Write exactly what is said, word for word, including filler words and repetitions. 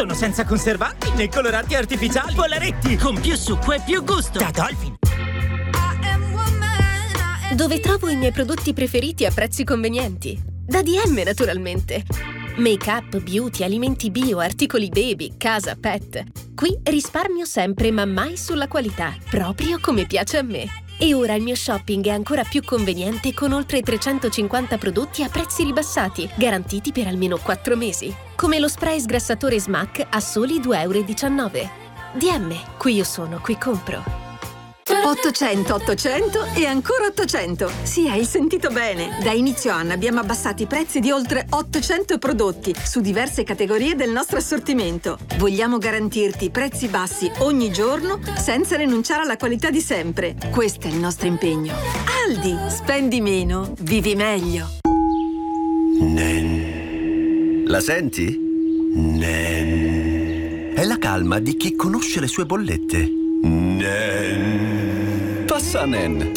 Sono senza conservanti né coloranti artificiali. Polaretti con più succo e più gusto. Da Dolphin. Dove trovo i miei prodotti preferiti a prezzi convenienti. Da D M, naturalmente. Make-up, beauty, alimenti bio, articoli baby, casa, pet. Qui risparmio sempre, ma mai sulla qualità, proprio come piace a me. E ora il mio shopping è ancora più conveniente con oltre trecentocinquanta prodotti a prezzi ribassati, garantiti per almeno quattro mesi. Come lo spray sgrassatore Smack a soli due e diciannove euro. D M, qui io sono, qui compro. ottocento ottocento e ancora ottocento. Sì, hai sentito bene. Da inizio anno abbiamo abbassato i prezzi di oltre ottocento prodotti su diverse categorie del nostro assortimento. Vogliamo garantirti prezzi bassi ogni giorno senza rinunciare alla qualità di sempre. Questo è il nostro impegno. Aldi, spendi meno, vivi meglio. Nen. La senti? Nen. È la calma di chi conosce le sue bollette. Nen. Passa Nen.